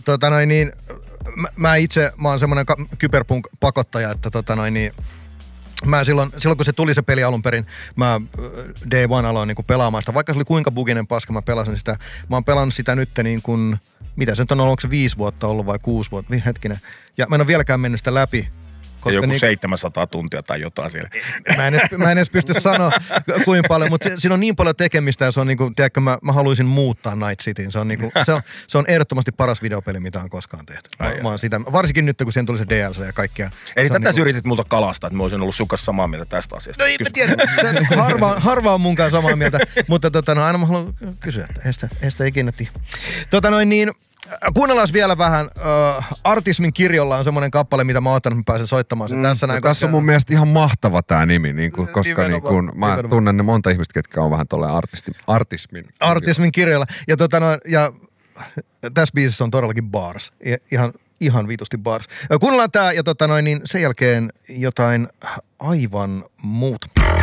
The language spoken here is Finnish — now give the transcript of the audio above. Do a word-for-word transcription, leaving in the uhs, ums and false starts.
tota noin niin, mä, mä itse, mä oon semmonen kyberpunk-pakottaja, että tota noin niin, mä silloin, silloin kun se tuli se peli alun perin, mä day one aloin niin kuin pelaamaan sitä. Vaikka se oli kuinka buginen paska, mä pelasin sitä. Mä oon pelannut sitä nyt niin kuin, mitä se nyt on ollut, onko se viisi vuotta ollut vai kuusi vuotta, hetkinen. Ja mä en ole vieläkään mennyt sitä läpi. Koska joku niin, seitsemänsataa tuntia tai jotain siellä. Mä en edes, mä en edes pysty sanoa kuinka paljon, mutta se, siinä on niin paljon tekemistä ja se on niinku, tiedätkö, mä, mä haluaisin muuttaa Night Cityin. Se on, niinku, se, on, se on ehdottomasti paras videopeli, mitä on koskaan tehty. Mä, mä oon sitä, varsinkin nyt, kun siihen tuli se D L C ja kaikkea. Eli tätä niinku, yritit multa kalastaa, että mä olisin ollut sun kanssa samaa mieltä tästä asiasta. No ei mä tiedä, harva, harva on munkaan samaa mieltä, mutta tota, no, aina mä haluan kysyä, että ei sitä, ei sitä ikinä tiedä. Tota noin niin, kuunnellaan vielä vähän. Uh, Artismin kirjolla on semmoinen kappale, mitä mä oon ottanut, että mä pääsen soittamaan sen mm, tässä näin. Tässä on mun mielestä ihan mahtava tää nimi, niin kuin, koska niin kuin, mä nimenomaan. Tunnen ne monta ihmistä, ketkä on vähän tolleen artisti, artismin. Artismin kirjolla. Ja, tota, no, ja tässä biisissä on todellakin bars. Ihan, ihan vitusti bars. Kuunnellaan tää ja tota, no, niin sen jälkeen jotain aivan muuta.